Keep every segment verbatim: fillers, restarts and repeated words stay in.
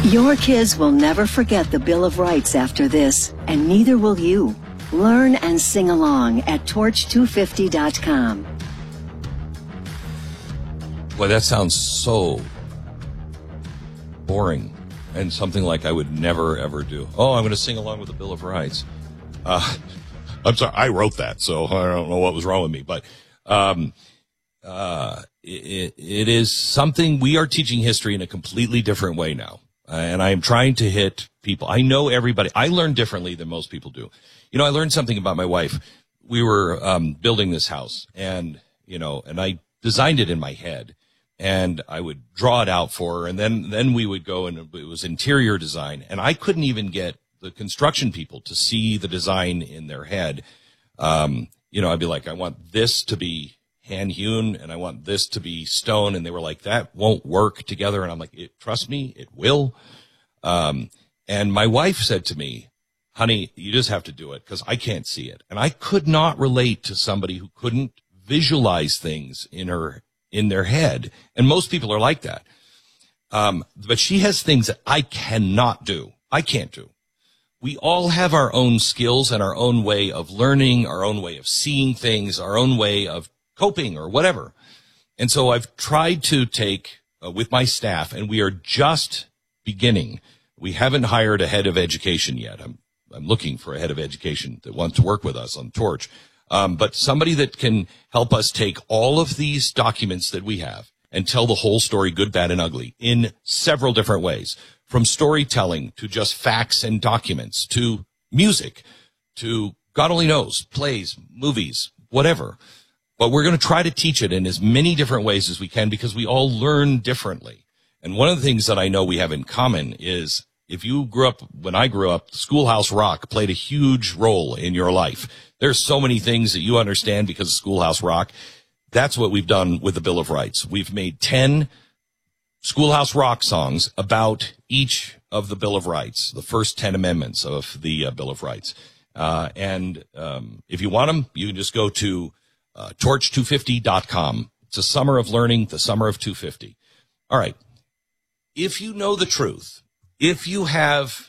Your kids will never forget the Bill of Rights after this, and neither will you. Learn and sing along at torch two fifty dot com. Boy, that sounds so boring and something like I would never, ever do. Oh, I'm going to sing along with the Bill of Rights. Uh, I'm sorry, I wrote that, so I don't know what was wrong with me. But um, uh, it, it is something we are teaching history in a completely different way now. Uh, and I am trying to hit people. I know everybody. I learn differently than most people do. You know, I learned something about my wife. We were um, building this house, and, you know, and I designed it in my head, and I would draw it out for her, and then, then we would go, and it was interior design, and I couldn't even get the construction people to see the design in their head. Um, you know, I'd be like, I want this to be hand hewn, and I want this to be stone. And they were like, that won't work together. And I'm like, it, trust me, it will. Um, and my wife said to me, honey, you just have to do it because I can't see it. And I could not relate to somebody who couldn't visualize things in her, in their head. And most people are like that. Um, but she has things that I cannot do. I can't do. We all have our own skills and our own way of learning, our own way of seeing things, our own way of coping or whatever. And so I've tried to take uh, with my staff, and we are just beginning. We haven't hired a head of education yet. I'm, I'm looking for a head of education that wants to work with us on Torch. Um, but somebody that can help us take all of these documents that we have and tell the whole story, good, bad, and ugly, in several different ways, from storytelling to just facts and documents to music to God only knows, plays, movies, whatever. But we're going to try to teach it in as many different ways as we can because we all learn differently. And one of the things that I know we have in common is if you grew up, when I grew up, Schoolhouse Rock played a huge role in your life. There's so many things that you understand because of Schoolhouse Rock. That's what we've done with the Bill of Rights. We've made ten Schoolhouse Rock songs about each of the Bill of Rights, the first ten amendments of the uh, Bill of Rights. Uh, and um, if you want them, you can just go to Uh, torch two fifty dot com. It's a summer of learning, the summer of two fifty. All right. If you know the truth, if you have,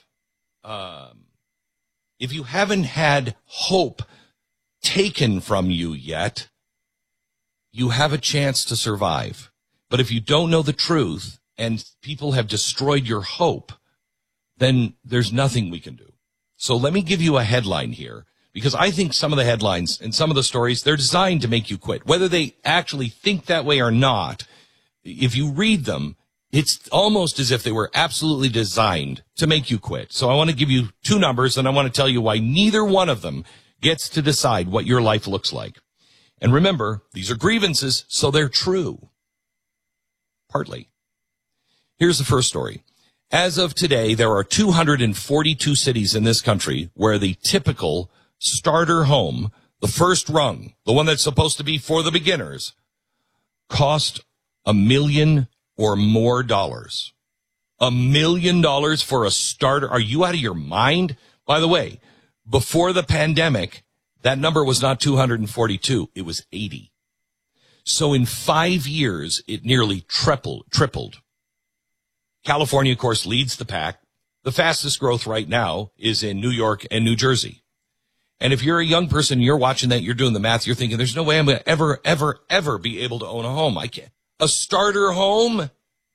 um, if you haven't had hope taken from you yet, you have a chance to survive. But if you don't know the truth and people have destroyed your hope, then there's nothing we can do. So let me give you a headline here. Because I think some of the headlines and some of the stories, they're designed to make you quit. Whether they actually think that way or not, if you read them, it's almost as if they were absolutely designed to make you quit. So I want to give you two numbers, and I want to tell you why neither one of them gets to decide what your life looks like. And remember, these are grievances, so they're true. Partly. Here's the first story. As of today, there are two hundred forty-two cities in this country where the typical starter home, the first rung, the one that's supposed to be for the beginners, cost a million or more dollars. A million dollars for a starter. Are you out of your mind? By the way, before the pandemic, that number was not two hundred forty-two. It was eighty. So in five years, it nearly tripled, tripled. California, of course, leads the pack. The fastest growth right now is in New York and New Jersey. And if you're a young person, you're watching that, you're doing the math, you're thinking, there's no way I'm going to ever, ever, ever be able to own a home. I can't. A starter home?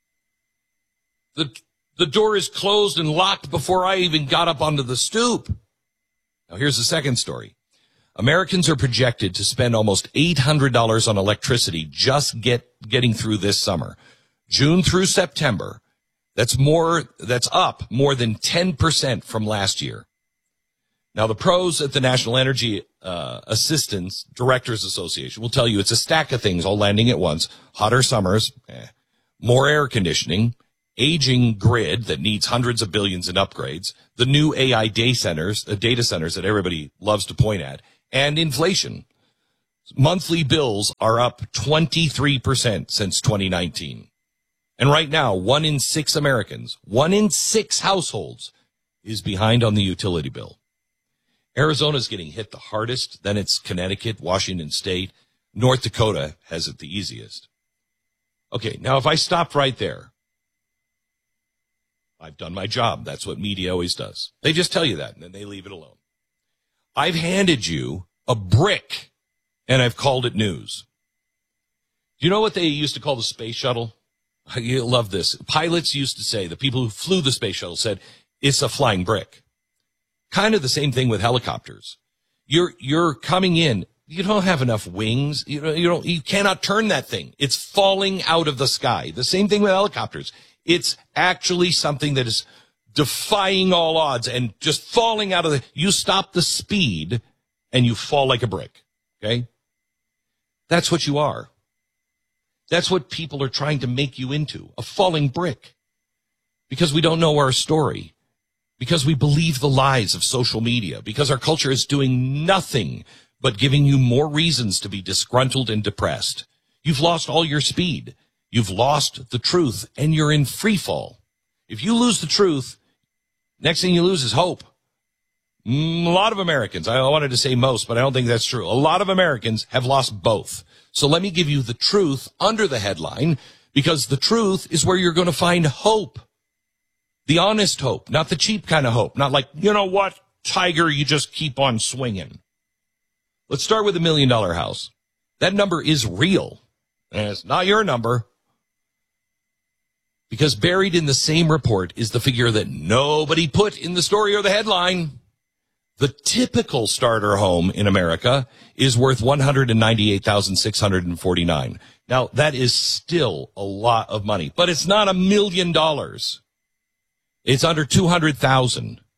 The, the door is closed and locked before I even got up onto the stoop. Now, here's the second story. Americans are projected to spend almost eight hundred dollars on electricity just get, getting through this summer. June through September. That's more, that's up more than ten percent from last year. Now, the pros at the National Energy uh, Assistance Directors Association will tell you it's a stack of things all landing at once. Hotter summers, eh, more air conditioning, aging grid that needs hundreds of billions in upgrades, the new A I data centers, uh, data centers that everybody loves to point at, and inflation. Monthly bills are up twenty-three percent since twenty nineteen. And right now, one in six Americans, one in six households is behind on the utility bill. Arizona's getting hit the hardest, then it's Connecticut, Washington State. North Dakota has it the easiest. Okay, now if I stopped right there, I've done my job. That's what media always does. They just tell you that, and then they leave it alone. I've handed you a brick, and I've called it news. Do you know what they used to call the space shuttle? You love this. Pilots used to say, the people who flew the space shuttle said, it's a flying brick. Kind of the same thing with helicopters. You're, you're coming in. You don't have enough wings. You know, you don't, you cannot turn that thing. It's falling out of the sky. The same thing with helicopters. It's actually something that is defying all odds and just falling out of the, you stop the speed and you fall like a brick. Okay. That's what you are. That's what people are trying to make you into, a falling brick. Because we don't know our story. Because we believe the lies of social media. Because our culture is doing nothing but giving you more reasons to be disgruntled and depressed. You've lost all your speed. You've lost the truth, and you're in free fall. If you lose the truth, next thing you lose is hope. Mm, a lot of Americans, I wanted to say most, but I don't think that's true. A lot of Americans have lost both. So let me give you the truth under the headline, because the truth is where you're going to find hope. The honest hope, not the cheap kind of hope. Not like, you know what, Tiger, you just keep on swinging. Let's start with the million dollar house. That number is real. And it's not your number. Because buried in the same report is the figure that nobody put in the story or the headline. The typical starter home in America is worth one hundred ninety-eight thousand six hundred forty-nine dollars. Now, that is still a lot of money, but it's not a million dollars. It's under two hundred thousand dollars.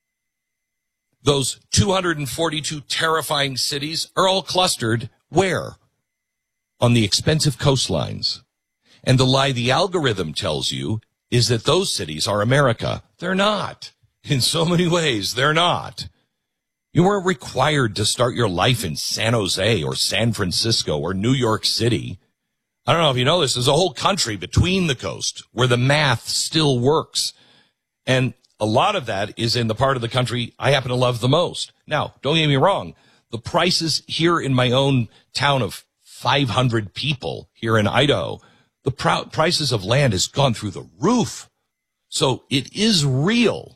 Those two hundred forty-two terrifying cities are all clustered where? On the expensive coastlines. And the lie the algorithm tells you is that those cities are America. They're not. In so many ways, they're not. You weren't required to start your life in San Jose or San Francisco or New York City. I don't know if you know this. There's a whole country between the coast where the math still works. And a lot of that is in the part of the country I happen to love the most. Now, don't get me wrong. The prices here in my own town of five hundred people here in Idaho, the pr- prices of land has gone through the roof. So it is real.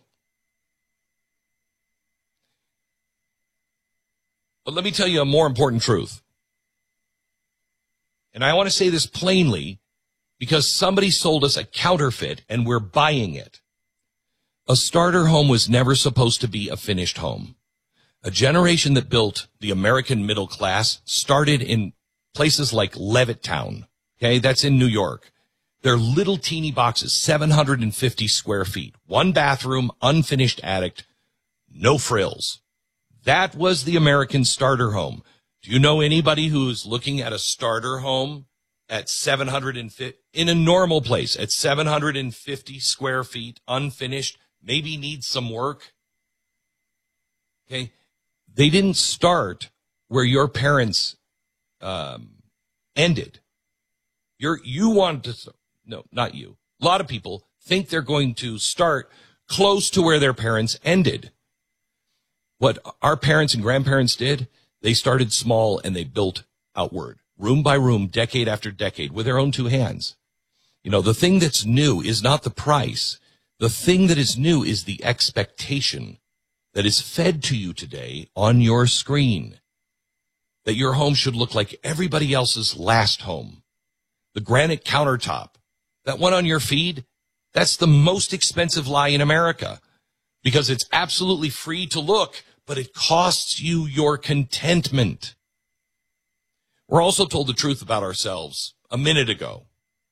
But let me tell you a more important truth. And I want to say this plainly because somebody sold us a counterfeit and we're buying it. A starter home was never supposed to be a finished home. A generation that built the American middle class started in places like Levittown. Okay, that's in New York. They're little teeny boxes, seven hundred fifty square feet, one bathroom, unfinished attic, no frills. That was the American starter home. Do you know anybody who's looking at a starter home at seven hundred fifty, in a normal place, at seven hundred fifty square feet, unfinished, maybe needs some work? Okay. They didn't start where your parents um, ended. You're, you wanted to, no, not you. A lot of people think they're going to start close to where their parents ended. What our parents and grandparents did, they started small and they built outward, room by room, decade after decade, with their own two hands. You know, the thing that's new is not the price. The thing that is new is the expectation that is fed to you today on your screen. That your home should look like everybody else's last home. The granite countertop, that one on your feed, that's the most expensive lie in America. Because it's absolutely free to look, but it costs you your contentment. We're also told the truth about ourselves a minute ago.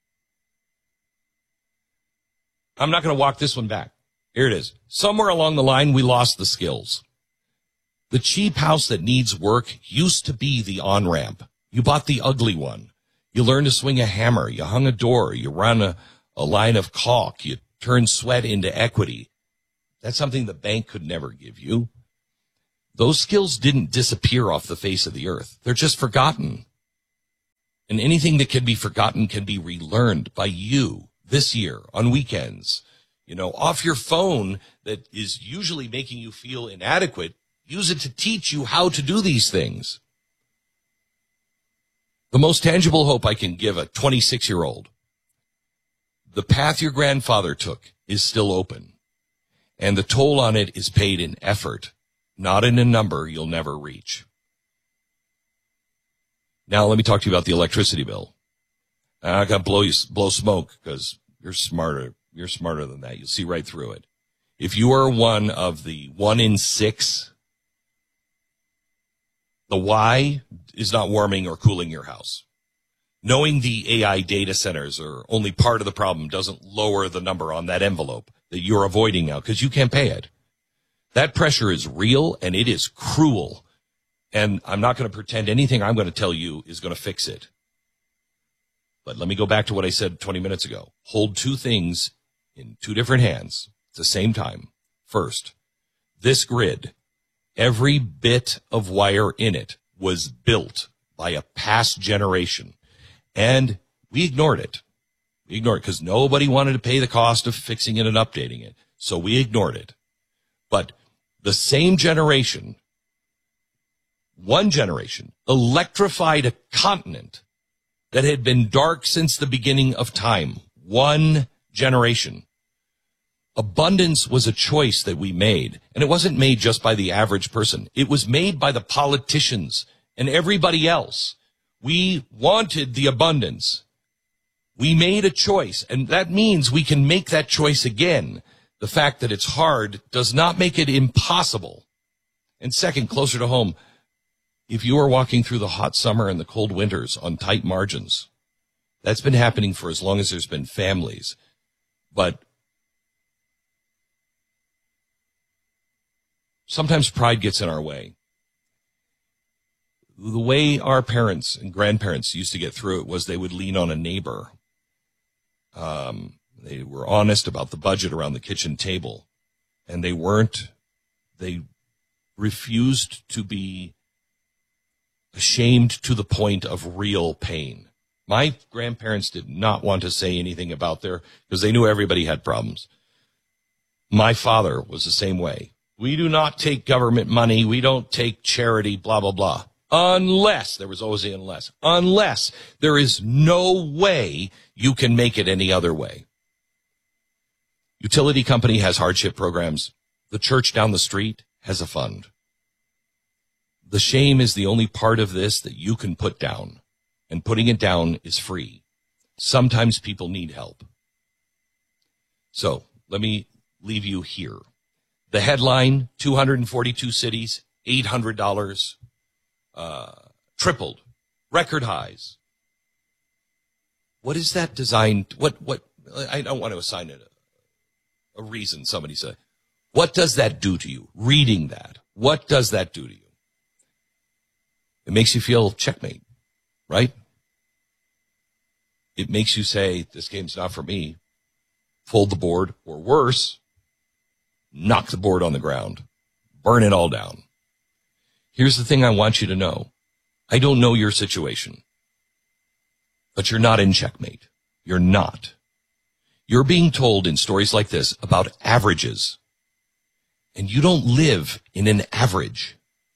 I'm not going to walk this one back. Here it is. Somewhere along the line, we lost the skills. The cheap house that needs work used to be the on-ramp. You bought the ugly one. You learned to swing a hammer. You hung a door. You run a, a line of caulk. You turned sweat into equity. That's something the bank could never give you. Those skills didn't disappear off the face of the earth. They're just forgotten. And anything that can be forgotten can be relearned by you this year on weekends. You know, off your phone that is usually making you feel inadequate. Use it to teach you how to do these things. The most tangible hope I can give a twenty-six-year-old. The path your grandfather took is still open. And the toll on it is paid in effort, not in a number you'll never reach. Now let me talk to you about the electricity bill. I got to blow you, blow smoke because you're smarter. You're smarter than that. You'll see right through it. If you are one of the one in six, the why is not warming or cooling your house. Knowing the A I data centers are only part of the problem doesn't lower the number on that envelope that you're avoiding now because you can't pay it. That pressure is real and it is cruel. And I'm not going to pretend anything I'm going to tell you is going to fix it. But let me go back to what I said twenty minutes ago. Hold two things in two different hands at the same time. First, this grid, every bit of wire in it was built by a past generation. And we ignored it. We ignored it because nobody wanted to pay the cost of fixing it and updating it. So we ignored it. But the same generation, one generation, electrified a continent that had been dark since the beginning of time. One generation. Abundance was a choice that we made, and it wasn't made just by the average person. It was made by the politicians and everybody else. We wanted the abundance. We made a choice, and that means we can make that choice again. The fact that it's hard does not make it impossible. And second, closer to home, if you are walking through the hot summer and the cold winters on tight margins, that's been happening for as long as there's been families. But sometimes pride gets in our way. The way our parents and grandparents used to get through it was they would lean on a neighbor. Um, they were honest about the budget around the kitchen table, and they weren't, they refused to be ashamed to the point of real pain. My grandparents did not want to say anything about their, because they knew everybody had problems. My father was the same way. We do not take government money. We don't take charity, blah, blah, blah. Unless, there was always an unless, unless there is no way you can make it any other way. Utility company has hardship programs. The church down the street has a fund. The shame is the only part of this that you can put down, and putting it down is free. Sometimes people need help. So let me leave you here. The headline, two hundred forty-two cities, eight hundred dollars, uh, tripled, record highs. What is that designed? What, what, I don't want to assign it a, a reason, somebody said. What does that do to you? Reading that, what does that do to you? It makes you feel checkmate, right? It makes you say, this game's not for me. Fold the board, or worse, knock the board on the ground. Burn it all down. Here's the thing I want you to know. I don't know your situation, but you're not in checkmate. You're not. You're being told in stories like this about averages, and you don't live in an average.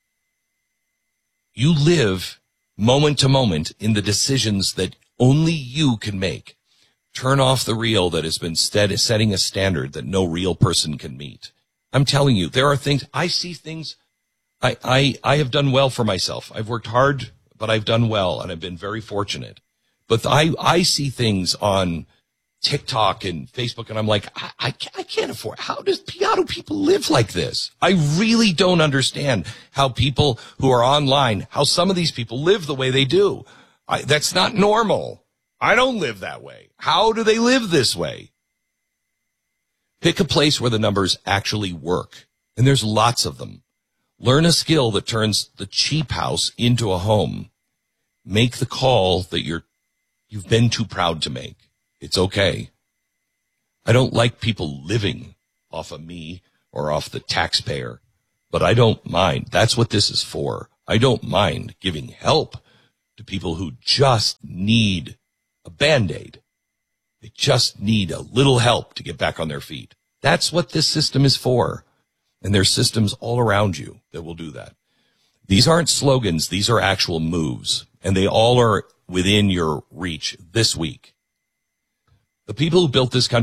You live moment to moment in the decisions that only you can make. Turn off the reel that has been stead- setting a standard that no real person can meet. I'm telling you, there are things, I see things, I, I, I have done well for myself. I've worked hard, but I've done well, and I've been very fortunate. But I, I see things on TikTok and Facebook, and I'm like, I, I, I can't afford, how does, how do people live like this? I really don't understand how people who are online, how some of these people live the way they do. I, that's not normal. I don't live that way. How do they live this way? Pick a place where the numbers actually work, and there's lots of them. Learn a skill that turns the cheap house into a home. Make the call that you're, you've been too proud to make. It's okay. I don't like people living off of me or off the taxpayer, but I don't mind. That's what this is for. I don't mind giving help to people who just need a Band-Aid. They just need a little help to get back on their feet. That's what this system is for. And there's systems all around you that will do that. These aren't slogans. These are actual moves. And they all are within your reach this week. The people who built this country,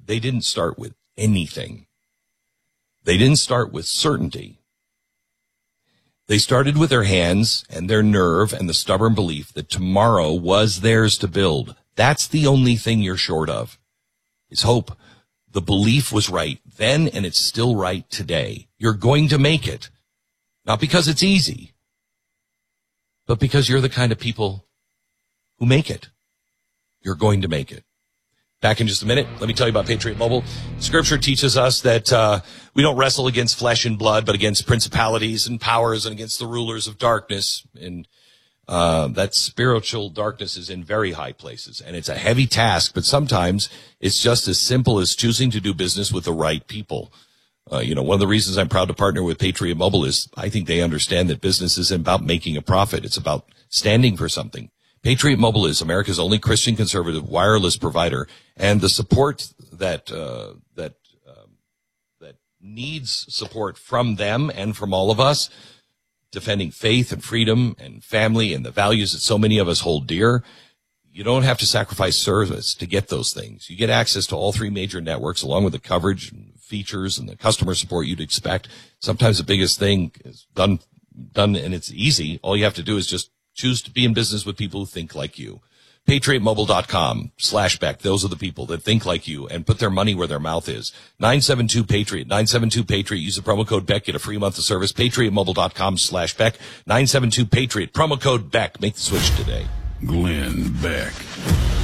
they didn't start with anything. They didn't start with certainty. They started with their hands and their nerve and the stubborn belief that tomorrow was theirs to build. That's the only thing you're short of, is hope. The belief was right then, and it's still right today. You're going to make it. Not because it's easy, but because you're the kind of people who make it. You're going to make it. Back in just a minute, let me tell you about Patriot Mobile. Scripture teaches us that uh we don't wrestle against flesh and blood, but against principalities and powers and against the rulers of darkness. And uh that spiritual darkness is in very high places. And it's a heavy task, but sometimes it's just as simple as choosing to do business with the right people. Uh, you know, one of the reasons I'm proud to partner with Patriot Mobile is I think they understand that business isn't about making a profit. It's about standing for something. Patriot Mobile is America's only Christian conservative wireless provider, and the support that uh, that um, that needs support from them and from all of us, defending faith and freedom and family and the values that so many of us hold dear. You don't have to sacrifice service to get those things. You get access to all three major networks, along with the coverage and features and the customer support you'd expect. Sometimes the biggest thing is done done, and it's easy. All you have to do is just choose to be in business with people who think like you. PatriotMobile.com slash Beck. Those are the people that think like you and put their money where their mouth is. nine seven two Patriot. nine seven two Patriot. Use the promo code Beck. Get a free month of service. PatriotMobile.com slash Beck. nine seven two Patriot. Promo code Beck. Make the switch today. Glenn Beck.